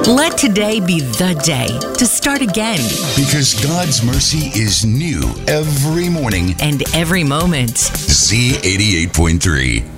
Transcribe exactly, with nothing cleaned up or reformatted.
Let today be the day to start again. Because God's mercy is new every morning and every moment. Z eighty-eight point three.